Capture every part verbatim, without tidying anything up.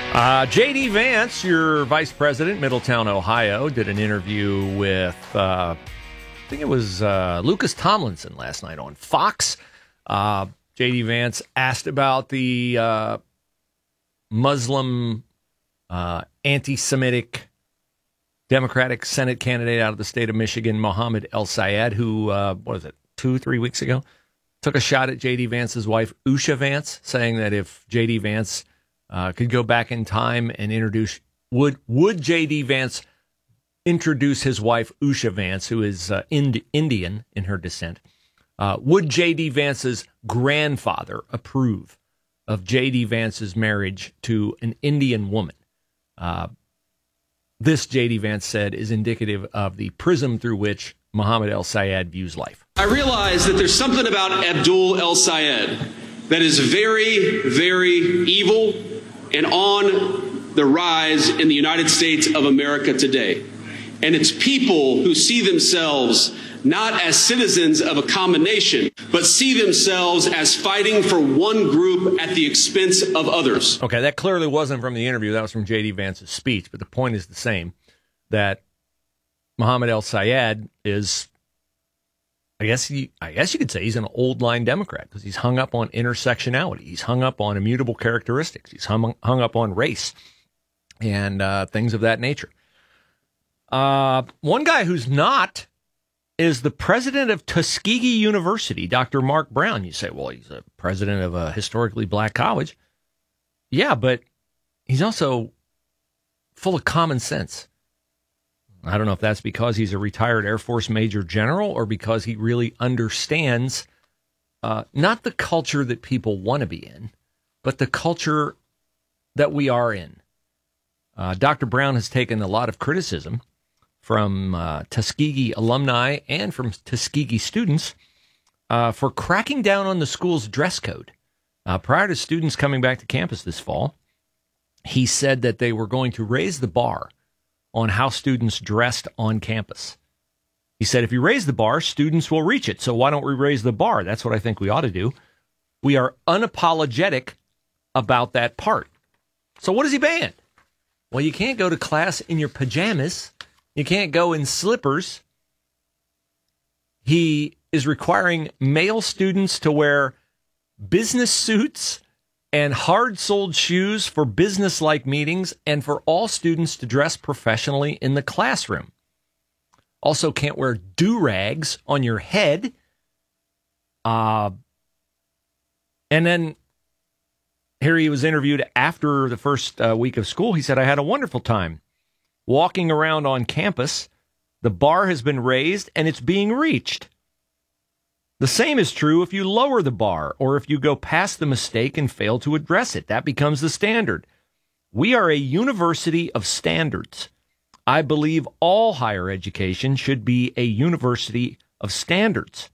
Uh, J D. Vance, your vice president, Middletown, Ohio, did an interview with, uh, I think it was uh, Lucas Tomlinson last night on Fox. Uh, J D. Vance asked about the uh, Muslim uh, anti-Semitic Democratic Senate candidate out of the state of Michigan, Mohammed El-Sayed, who, uh, what was it, two, three weeks ago, took a shot at J D. Vance's wife, Usha Vance, saying that if J D. Vance uh, could go back in time and introduce, would would J D. Vance introduce his wife, Usha Vance, who is uh, Ind- Indian in her descent, uh, would J D. Vance's grandfather approve of J D. Vance's marriage to an Indian woman? Uh, this, J D. Vance said, is indicative of the prism through which Mohammed El-Sayed views life. I realize that there's something about Abdul El-Sayed that is very, very evil and on the rise in the United States of America today. And it's people who see themselves not as citizens of a common nation, but see themselves as fighting for one group at the expense of others. Okay, that clearly wasn't from the interview. That was from J D. Vance's speech. But the point is the same, that Mohammed El-Sayed is, I guess he, I guess you could say he's an old line Democrat because he's hung up on intersectionality. He's hung up on immutable characteristics. He's hung, hung up on race and uh, things of that nature. Uh, one guy who's not is the president of Tuskegee University, Doctor Mark Brown. You say, well, he's a president of a historically black college. Yeah, but he's also full of common sense. I don't know if that's because he's a retired Air Force Major General or because he really understands uh, not the culture that people want to be in, but the culture that we are in. Uh, Doctor Brown has taken a lot of criticism from uh, Tuskegee alumni and from Tuskegee students uh, for cracking down on the school's dress code. Uh, prior to students coming back to campus this fall, he said that they were going to raise the bar on how students dressed on campus. He said, if you raise the bar, students will reach it. So why don't we raise the bar? That's what I think we ought to do. We are unapologetic about that part. So what does he ban? Well, you can't go to class in your pajamas. You can't go in slippers. He is requiring male students to wear business suits and hard-soled shoes for business-like meetings, and for all students to dress professionally in the classroom. Also can't wear do-rags on your head. Uh, and then here he was interviewed after the first uh, week of school. He said, I had a wonderful time walking around on campus. The bar has been raised, and it's being reached. The same is true if you lower the bar or if you go past the mistake and fail to address it. That becomes the standard. We are a university of standards. I believe all higher education should be a university of standards.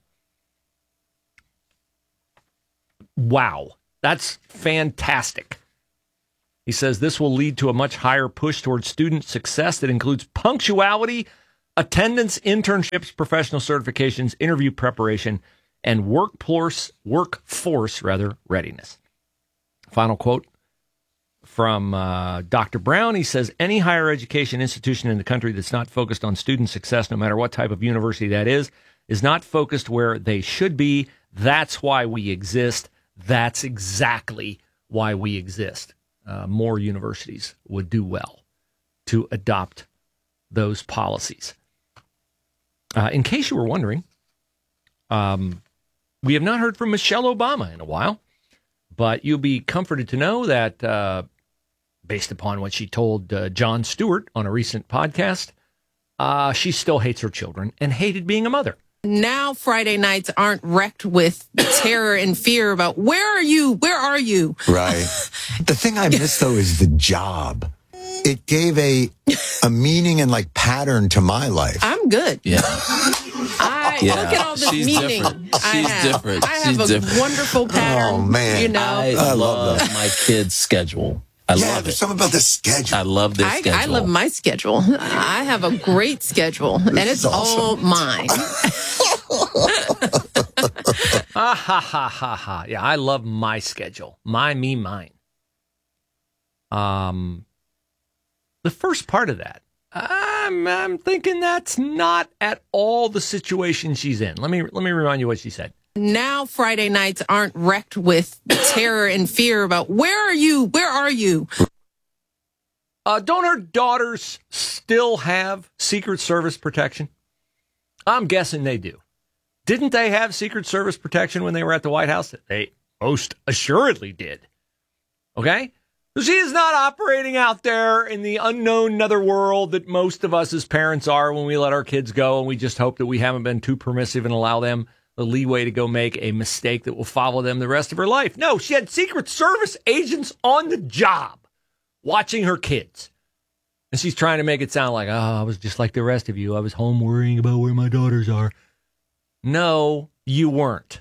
Wow, that's fantastic. He says this will lead to a much higher push towards student success that includes punctuality, attendance, internships, professional certifications, interview preparation, and workforce, workforce rather, readiness. Final quote from uh, Doctor Brown. He says, any higher education institution in the country that's not focused on student success, no matter what type of university that is, is not focused where they should be. That's why we exist. That's exactly why we exist. Uh, more universities would do well to adopt those policies. Uh, in case you were wondering, um, we have not heard from Michelle Obama in a while, but you'll be comforted to know that uh, based upon what she told uh, Jon Stewart on a recent podcast, uh, she still hates her children and hated being a mother. Now Friday nights aren't wrecked with terror and fear about where are you? Where are you? Right. The thing I miss, though, is the job. It gave a a meaning and like pattern to my life. I'm good. Yeah. I Yeah. look at all this She's meaning. different. I She's have. different. I have She's a different. wonderful pattern. Oh, man. You know, I, I love love that. my kids' schedule. I yeah, love there's it. something about the schedule. I love their I, schedule. I love my schedule. I have a great schedule, and it's is awesome. all mine. Ah, ha, ha, ha, ha. Yeah, I love my schedule. My, me, mine. Um, the first part of that, I'm, I'm thinking that's not at all the situation she's in. Let me let me remind you what she said. Now Friday nights aren't wrecked with terror and fear about where are you? Where are you? Uh, don't her daughters still have Secret Service protection? I'm guessing they do. Didn't they have Secret Service protection when they were at the White House? They most assuredly did. Okay? She is not operating out there in the unknown netherworld that most of us as parents are when we let our kids go, and we just hope that we haven't been too permissive and allow them the leeway to go make a mistake that will follow them the rest of her life. No, she had Secret Service agents on the job watching her kids. And she's trying to make it sound like, oh, I was just like the rest of you. I was home worrying about where my daughters are. No, you weren't.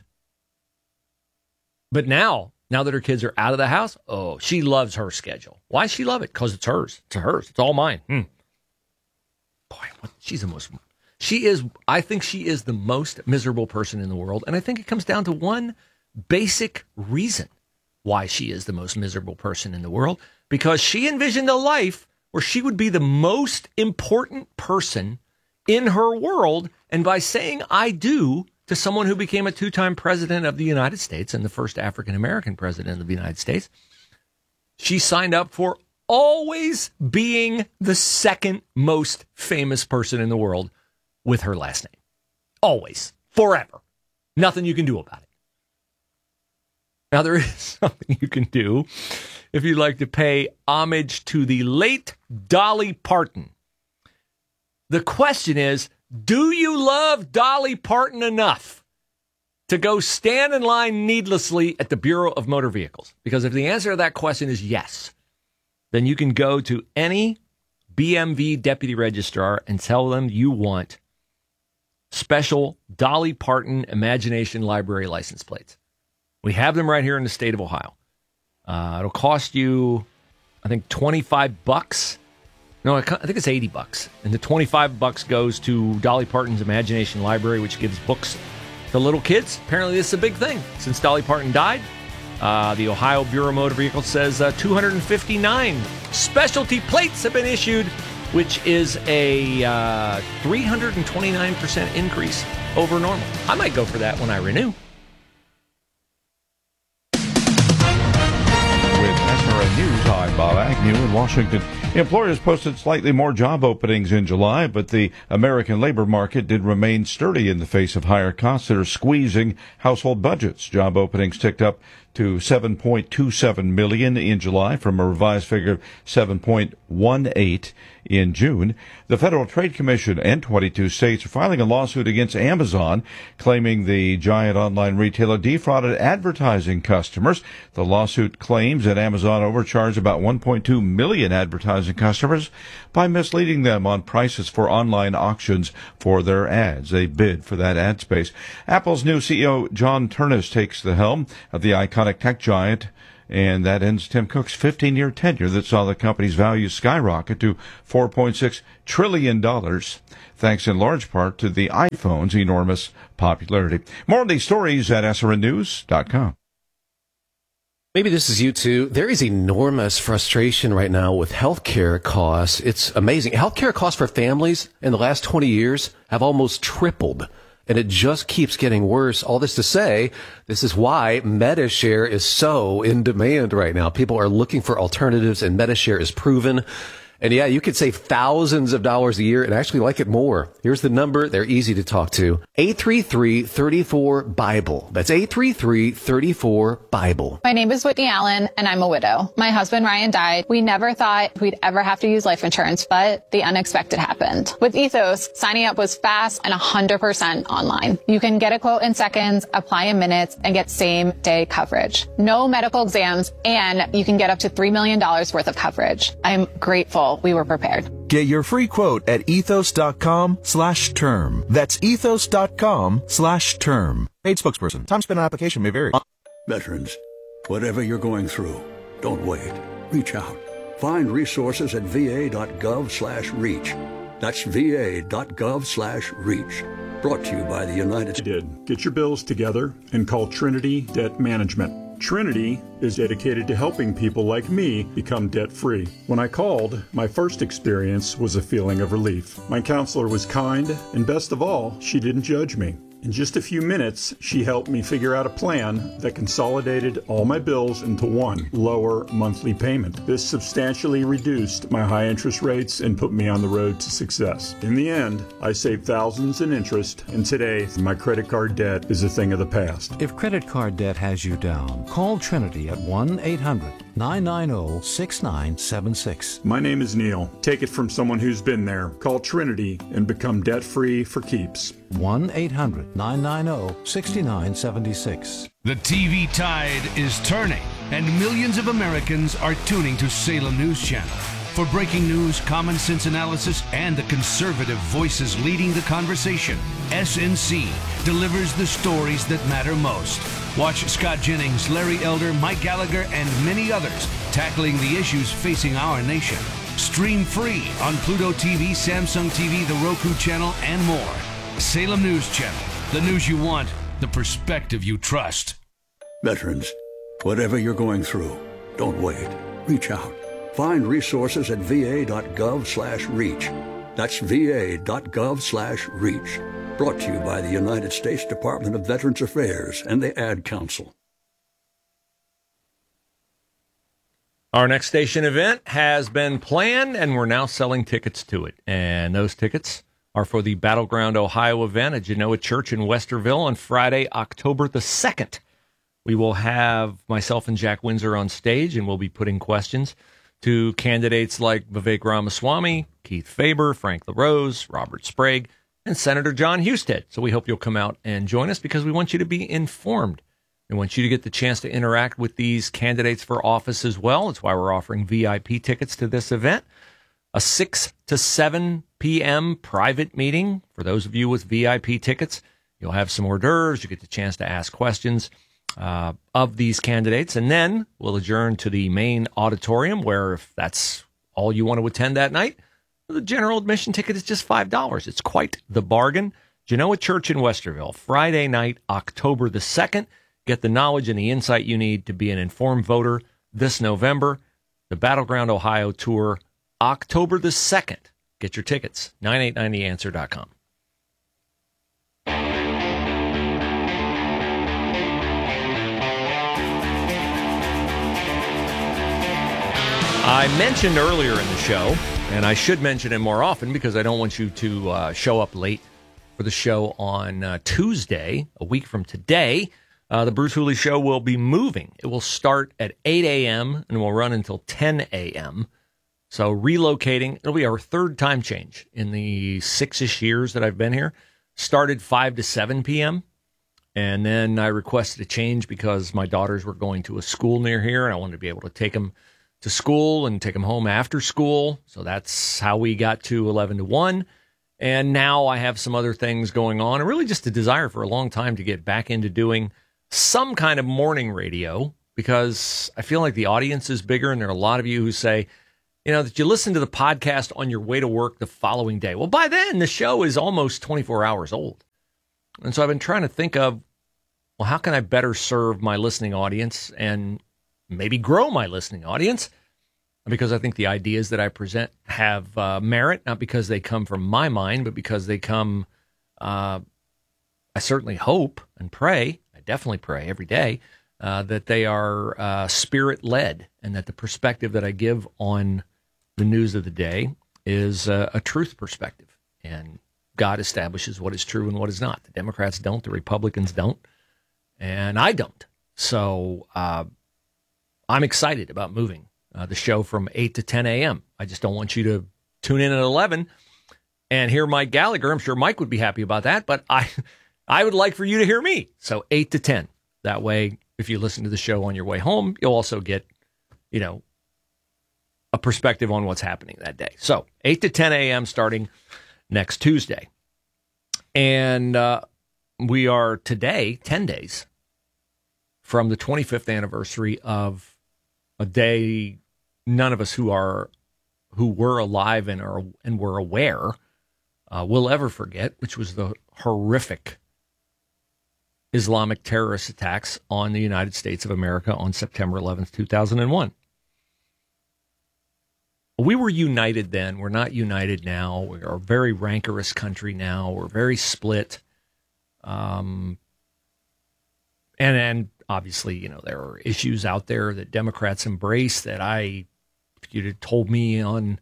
But now, now that her kids are out of the house, oh, she loves her schedule. Why does she love it? Because it's hers. It's hers. It's all mine. Hmm. Boy, she's the most... She is, I think she is the most miserable person in the world. And I think it comes down to one basic reason why she is the most miserable person in the world. Because she envisioned a life where she would be the most important person in her world. And by saying I do to someone who became a two-time president of the United States and the first African-American president of the United States, she signed up for always being the second most famous person in the world with her last name. Always. Forever. Nothing you can do about it. Now, there is something you can do if you'd like to pay homage to the late Dolly Parton. The question is, do you love Dolly Parton enough to go stand in line needlessly at the Bureau of Motor Vehicles? Because if the answer to that question is yes, then you can go to any B M V deputy registrar and tell them you want special Dolly Parton Imagination Library license plates. We have them right here in the state of Ohio. Uh, it'll cost you, I think, twenty-five bucks. No, I think it's eighty bucks. And the twenty-five bucks goes to Dolly Parton's Imagination Library, which gives books to little kids. Apparently, this is a big thing. Since Dolly Parton died, uh, the Ohio Bureau of Motor Vehicles says uh, two hundred fifty-nine specialty plates have been issued, which is a uh, three hundred twenty-nine percent increase over normal. I might go for that when I renew. With S R N News, I'm Bob Agnew in Washington. Employers posted slightly more job openings in July, but the American labor market did remain sturdy in the face of higher costs that are squeezing household budgets. Job openings ticked up to seven point two seven million in July from a revised figure of seven point one eight in June. The Federal Trade Commission and twenty-two states are filing a lawsuit against Amazon, claiming the giant online retailer defrauded advertising customers. The lawsuit claims that Amazon overcharged about one point two million advertising customers by misleading them on prices for online auctions for their ads. They bid for that ad space. Apple's new C E O, John Ternus, takes the helm of the iconic tech giant, and that ends Tim Cook's fifteen-year tenure that saw the company's value skyrocket to four point six trillion dollars, thanks in large part to the iPhone's enormous popularity. More on these stories at S R N news dot com. Maybe this is you too. There is enormous frustration right now with healthcare costs. It's amazing. Healthcare costs for families in the last twenty years have almost tripled. And it just keeps getting worse. All this to say, this is why MediShare is so in demand right now. People are looking for alternatives, and MediShare is proven. And yeah, you could save thousands of dollars a year and actually like it more. Here's the number. They're easy to talk to. eight three three, three four, BIBLE. That's eight three three, three four, BIBLE. My name is Whitney Allen, and I'm a widow. My husband, Ryan, died. We never thought we'd ever have to use life insurance, but the unexpected happened. With Ethos, signing up was fast and one hundred percent online. You can get a quote in seconds, apply in minutes, and get same-day coverage. No medical exams, and you can get up to three million dollars worth of coverage. I'm grateful we were prepared. Get your free quote at ethos.com slash term. That's ethos.com slash term. Paid spokesperson. Time spent on application may vary. Veterans, whatever you're going through, don't wait. Reach out. Find resources at va.gov slash reach. That's va.gov slash reach. Brought to you by the United States. Did. Get your bills together and call Trinity Debt Management. Trinity is dedicated to helping people like me become debt-free. When I called, my first experience was a feeling of relief. My counselor was kind, and best of all, she didn't judge me. In just a few minutes, she helped me figure out a plan that consolidated all my bills into one lower monthly payment. This substantially reduced my high interest rates and put me on the road to success. In the end, I saved thousands in interest, and today, my credit card debt is a thing of the past. If credit card debt has you down, call Trinity at one eight hundred nine nine zero six nine seven six. My name is Neil. Take it from someone who's been there. Call Trinity and become debt-free for keeps. one eight hundred nine nine zero six nine seven six. The T V tide is turning, and millions of Americans are tuning to Salem News Channel. For breaking news, common sense analysis, and the conservative voices leading the conversation, S N C delivers the stories that matter most. Watch Scott Jennings, Larry Elder, Mike Gallagher, and many others tackling the issues facing our nation. Stream free on Pluto T V, Samsung T V, the Roku channel, and more. Salem News Channel. The news you want, the perspective you trust. Veterans, whatever you're going through, don't wait. Reach out. Find resources at va.gov slash reach. That's va.gov slash reach. Brought to you by the United States Department of Veterans Affairs and the Ad Council. Our next station event has been planned, and we're now selling tickets to it. And those tickets are for the Battleground Ohio event at Genoa Church in Westerville on Friday, October the second. We will have myself and Jack Windsor on stage, and we'll be putting questions to candidates like Vivek Ramaswamy, Keith Faber, Frank LaRose, Robert Sprague, and Senator John Husted. So we hope you'll come out and join us because we want you to be informed. We want you to get the chance to interact with these candidates for office as well. That's why we're offering V I P tickets to this event. A six to seven p.m. private meeting for those of you with V I P tickets. You'll have some hors d'oeuvres. You get the chance to ask questions uh, of these candidates. And then we'll adjourn to the main auditorium where, if that's all you want to attend that night, the general admission ticket is just five dollars. It's quite the bargain. Genoa Church in Westerville, Friday night, October the second. Get the knowledge and the insight you need to be an informed voter this November. The Battleground Ohio Tour, October the second. Get your tickets, nine eight nine the answer dot com. I mentioned earlier in the show, and I should mention it more often because I don't want you to uh, show up late for the show on uh, Tuesday, a week from today. Uh, the Bruce Hooley Show will be moving. It will start at eight a.m. and will run until ten a.m. So relocating, it'll be our third time change in the six-ish years that I've been here. Started five to seven p.m. And then I requested a change because my daughters were going to a school near here, and I wanted to be able to take them to school and take them home after school. So that's how we got to eleven to one. And now I have some other things going on, and really just a desire for a long time to get back into doing some kind of morning radio, because I feel like the audience is bigger, and there are a lot of you who say, you know, that you listen to the podcast on your way to work the following day. Well, by then, the show is almost twenty-four hours old. And so I've been trying to think of, well, how can I better serve my listening audience and maybe grow my listening audience? Because I think the ideas that I present have uh, merit, not because they come from my mind, but because they come, uh, I certainly hope and pray, I definitely pray every day, uh, that they are uh, spirit-led, and that the perspective that I give on the news of the day is uh, a truth perspective. And God establishes what is true and what is not. The Democrats don't, the Republicans don't, and I don't. So uh, I'm excited about moving uh, the show from eight to ten a.m. I just don't want you to tune in at eleven and hear Mike Gallagher. I'm sure Mike would be happy about that, but I I would like for you to hear me. So eight to ten. That way, if you listen to the show on your way home, you'll also get, you know, a perspective on what's happening that day. So eight to ten a.m. starting next Tuesday. And uh, we are today ten days from the twenty-fifth anniversary of a day none of us who are who were alive and are and were aware uh, will ever forget, which was the horrific Islamic terrorist attacks on the United States of America on September eleventh, two thousand one. We were united then. We're not united now. We are a very rancorous country now. We're very split. Um, and, and obviously, you know, there are issues out there that Democrats embrace that I, if you'd have told me on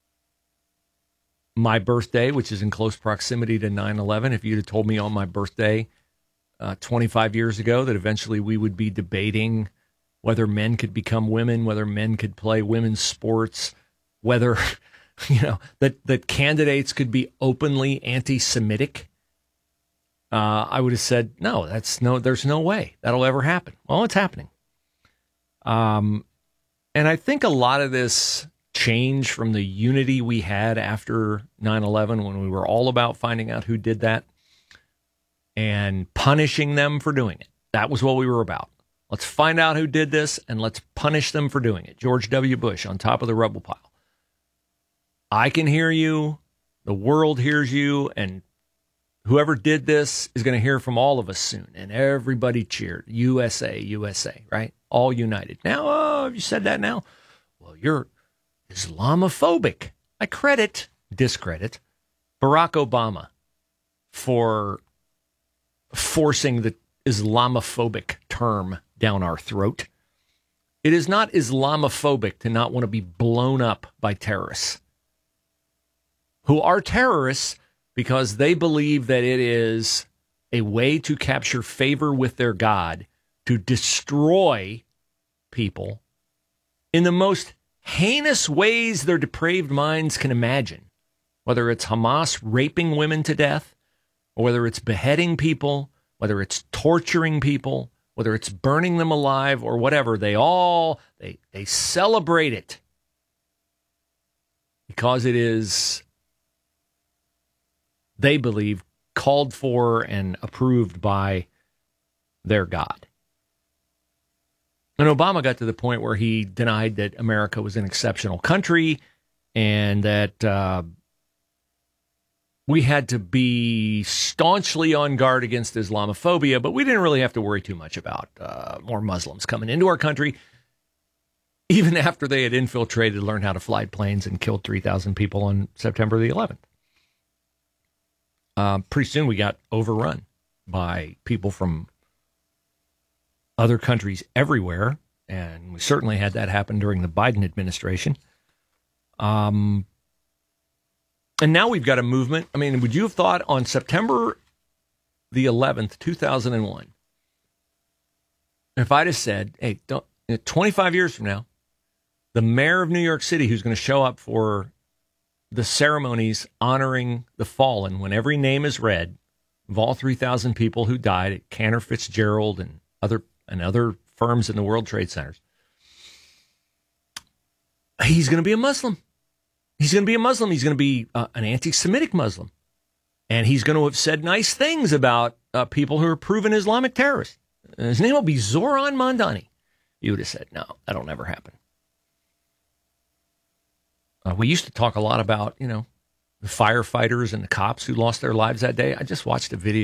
my birthday, which is in close proximity to nine eleven, if you'd have told me on my birthday uh, twenty-five years ago that eventually we would be debating whether men could become women, whether men could play women's sports, whether, you know, that, that candidates could be openly anti-Semitic, uh, I would have said, no, that's no, there's no way that'll ever happen. Well, it's happening. Um, and I think a lot of this change from the unity we had after nine eleven, when we were all about finding out who did that and punishing them for doing it. That was what we were about. Let's find out who did this and let's punish them for doing it. George W. Bush on top of the rubble pile. I can hear you, the world hears you, and whoever did this is going to hear from all of us soon. And everybody cheered. U S A, U S A, right? All united. Now, oh, have you said that now? Well, you're Islamophobic. I credit, discredit, Barack Obama for forcing the Islamophobic term down our throat. It is not Islamophobic to not want to be blown up by terrorists who are terrorists because they believe that it is a way to capture favor with their God to destroy people in the most heinous ways their depraved minds can imagine, whether it's Hamas raping women to death, or whether it's beheading people, whether it's torturing people, whether it's burning them alive, or whatever. They all, they, they celebrate it because it is, they believe, called for and approved by their God. And Obama got to the point where he denied that America was an exceptional country and that uh, we had to be staunchly on guard against Islamophobia, but we didn't really have to worry too much about uh, more Muslims coming into our country, even after they had infiltrated, learned how to fly planes, and killed three thousand people on September the eleventh. Uh, pretty soon we got overrun by people from other countries everywhere, and we certainly had that happen during the Biden administration. Um, and now we've got a movement. I mean, would you have thought on September the eleventh, two thousand one, if I'd have said, hey, don't, twenty-five years from now, the mayor of New York City who's going to show up for the ceremonies honoring the fallen, when every name is read of all three thousand people who died at Cantor Fitzgerald and other and other firms in the World Trade Centers, he's going to be a Muslim. He's going to be a Muslim. He's going to be uh, an anti-Semitic Muslim. And he's going to have said nice things about uh, people who are proven Islamic terrorists. His name will be Zoran Mondani. You would have said, no, that'll never happen. Uh, we used to talk a lot about, you know, the firefighters and the cops who lost their lives that day. I just watched a video